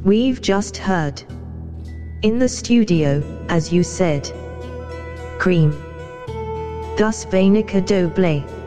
We've just heard. In the studio, as you said. Cream. Das Weniger Doble.